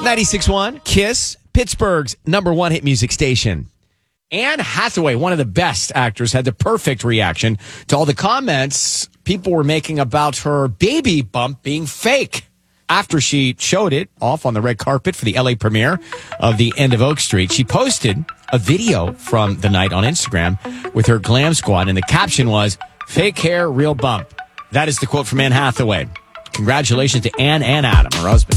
96.1 KISS, Pittsburgh's #1 hit music station. Anne Hathaway, one of the best actors, had the perfect reaction to all the comments people were making about her baby bump being fake. After she showed it off on the red carpet for the LA premiere of The End of Oak Street, she posted a video from the night on Instagram with her glam squad, and the caption was, "Fake hair, real bump." That is the quote from Anne Hathaway. Congratulations to Anne and Adam, her husband.